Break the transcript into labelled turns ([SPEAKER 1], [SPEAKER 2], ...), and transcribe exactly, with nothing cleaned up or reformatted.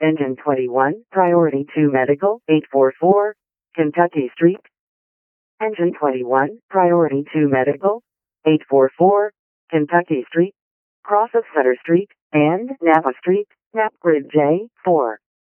[SPEAKER 1] Engine twenty-one, Priority two Medical, eight forty-four, Kentucky Street. Engine twenty-one, Priority two Medical, eight forty-four, Kentucky Street, cross of Sutter Street, and Napa Street, Nap Grid J four.